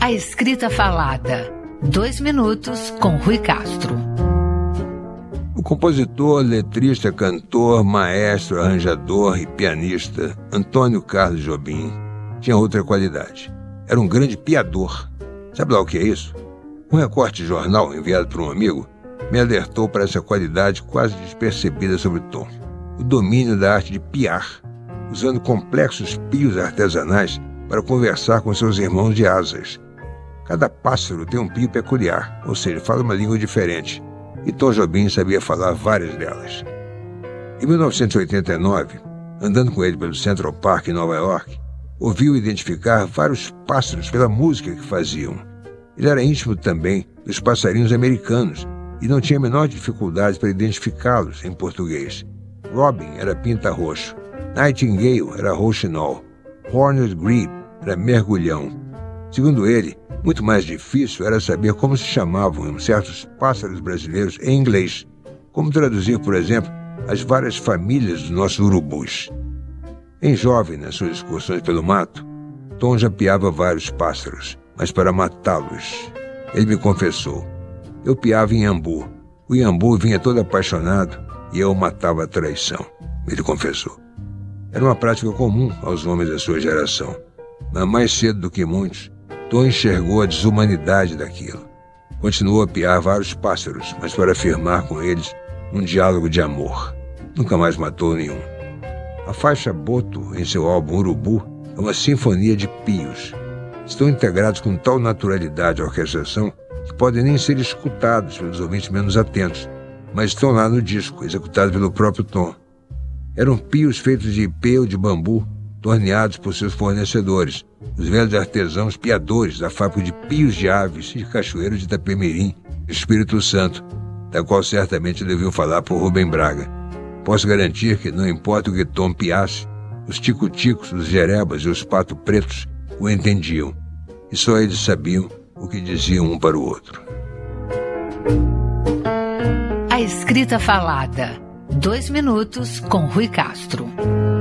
A escrita falada. 2 minutos com Rui Castro. O compositor, letrista, cantor, maestro, arranjador e pianista Antônio Carlos Jobim tinha outra qualidade. Era um grande piador. Sabe lá o que é isso? Um recorte de jornal enviado por um amigo me alertou para essa qualidade quase despercebida sobre Tom. O domínio da arte de piar, usando complexos pios artesanais para conversar com seus irmãos de asas. Cada pássaro tem um pio peculiar, ou seja, fala uma língua diferente, e Tom Jobim sabia falar várias delas. Em 1989, andando com ele pelo Central Park em Nova York, ouviu identificar vários pássaros pela música que faziam. Ele era íntimo também dos passarinhos americanos e não tinha a menor dificuldade para identificá-los em português. Robin era pinta-roxo, Nightingale era rouxinol, Horned Grebe era mergulhão. Segundo ele, muito mais difícil era saber como se chamavam certos pássaros brasileiros em inglês, como traduzir, por exemplo, as várias famílias dos nossos urubus. Em jovem, nas suas excursões pelo mato, Tom já piava vários pássaros, mas para matá-los. Ele me confessou: eu piava em iambu. O iambu vinha todo apaixonado e eu o matava à traição, ele confessou. Era uma prática comum aos homens da sua geração, mas mais cedo do que muitos, Tom enxergou a desumanidade daquilo. Continuou a piar vários pássaros, mas para firmar com eles um diálogo de amor. Nunca mais matou nenhum. A faixa Boto, em seu álbum Urubu, é uma sinfonia de pios. Estão integrados com tal naturalidade à orquestração que podem nem ser escutados pelos ouvintes menos atentos, mas estão lá no disco, executado pelo próprio Tom. Eram pios feitos de ipê ou de bambu, torneados por seus fornecedores, os velhos artesãos piadores da fábrica de pios de aves e de cachoeiro de Itapemirim, Espírito Santo, da qual certamente ele ouviu falar por Rubem Braga. Posso garantir que, não importa o que Tom piasse, os tico-ticos, os jerebas e os pato pretos o entendiam, e só eles sabiam o que diziam um para o outro. A escrita falada. 2 minutos com Rui Castro.